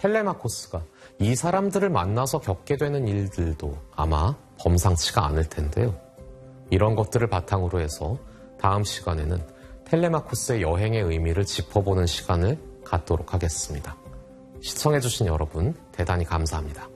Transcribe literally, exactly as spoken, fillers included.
텔레마코스가 이 사람들을 만나서 겪게 되는 일들도 아마 범상치가 않을 텐데요. 이런 것들을 바탕으로 해서 다음 시간에는 텔레마코스의 여행의 의미를 짚어보는 시간을 갖도록 하겠습니다. 시청해주신 여러분 대단히 감사합니다.